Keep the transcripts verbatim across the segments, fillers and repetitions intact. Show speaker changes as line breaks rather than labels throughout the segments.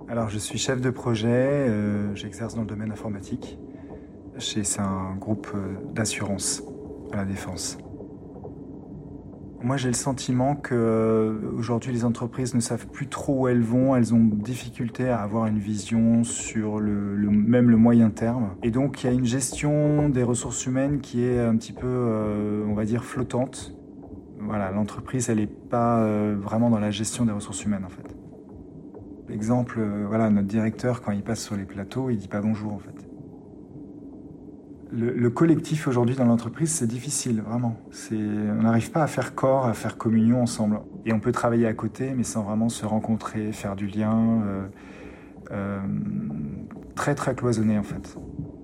Alors, je suis chef de projet, euh, j'exerce dans le domaine informatique. Chez c'est un groupe euh, d'assurance à la Défense. Moi, j'ai le sentiment que euh, aujourd'hui, les entreprises ne savent plus trop où elles vont. Elles ont difficulté à avoir une vision sur le, le- même le moyen terme. Et donc, il y a une gestion des ressources humaines qui est un petit peu, euh, on va dire, flottante. Voilà, l'entreprise, elle n'est pas euh, vraiment dans la gestion des ressources humaines, en fait. Exemple, euh, voilà, notre directeur, quand il passe sur les plateaux, il dit pas bonjour, en fait. Le, le collectif aujourd'hui dans l'entreprise, c'est difficile, vraiment. C'est, on n'arrive pas à faire corps, à faire communion ensemble. Et on peut travailler à côté, mais sans vraiment se rencontrer, faire du lien. Euh, euh, très, très cloisonné, en fait.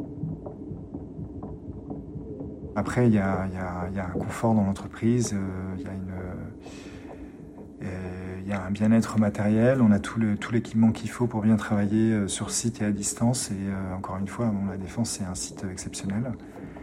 Après, il y a, il y a- il y a un confort dans l'entreprise, euh, il y a une, euh, il y a un bien-être matériel, on a tout le, tout l'équipement qu'il faut pour bien travailler euh, sur site et à distance. Et euh, encore une fois, bon, la Défense, c'est un site exceptionnel.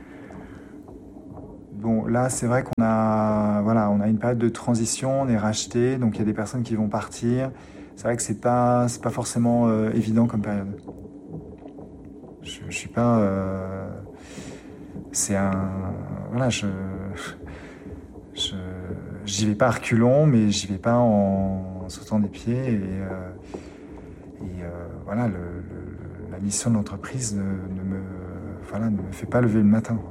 Bon, là, c'est vrai qu'on a, voilà, on a une période de transition, on est racheté, donc il y a des personnes qui vont partir. C'est vrai que c'est pas, c'est pas forcément euh, évident comme période. Je, je suis pas, euh, c'est un, voilà, je, je, j'y vais pas à reculons, mais j'y vais pas en, en sautant des pieds. Et, euh, et euh, voilà, le, le- la mission de l'entreprise ne, ne me, voilà, ne me fait pas lever le matin, quoi.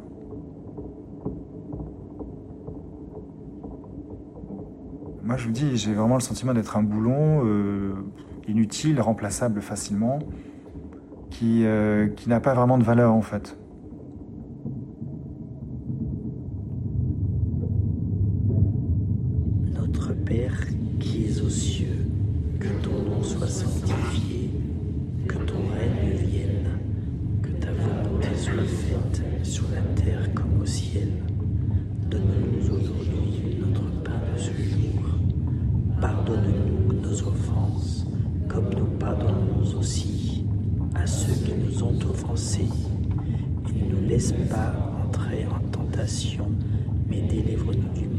Moi, je vous dis, j'ai vraiment le sentiment d'être un boulon euh, inutile, remplaçable facilement, qui, euh, qui n'a pas vraiment de valeur en fait.
Notre Père qui es aux cieux, que ton nom soit sanctifié, que ton règne vienne, que ta volonté soit faite sur la terre comme au ciel. Donne-nous aujourd'hui notre pain de ce jour. Pardonne-nous nos offenses, comme nous pardonnons aussi à ceux qui nous ont offensés. Et ne nous laisse pas entrer en tentation, mais délivre-nous du mal.